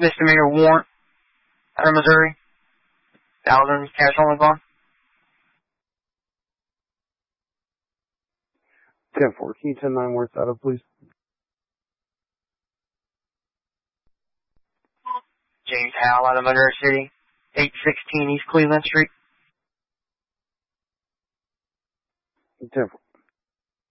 misdemeanor warrant out of Missouri. $1,000 cash only bond. 10-4. Can you 10-9 worth out of, please? James Howell out of Monroe City. 816 East Cleveland Street. 10-4.